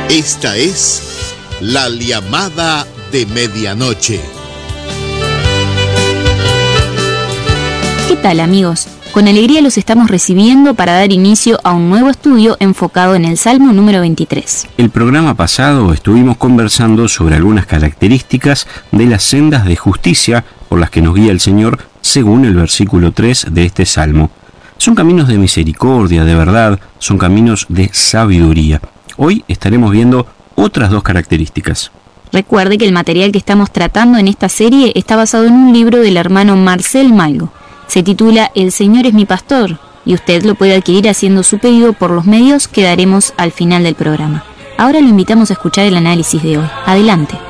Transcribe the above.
Esta es la llamada de medianoche. ¿Qué tal, amigos? Con alegría los estamos recibiendo para dar inicio a un nuevo estudio enfocado en el Salmo número 23. El programa pasado estuvimos conversando sobre algunas características de las sendas de justicia por las que nos guía el Señor según el versículo 3 de este Salmo. Son caminos de misericordia, de verdad, son caminos de sabiduría. Hoy estaremos viendo otras dos características. Recuerde que el material que estamos tratando en esta serie está basado en un libro del hermano Marcel Malgo. Se titula El Señor es mi pastor y usted lo puede adquirir haciendo su pedido por los medios que daremos al final del programa. Ahora lo invitamos a escuchar el análisis de hoy. Adelante.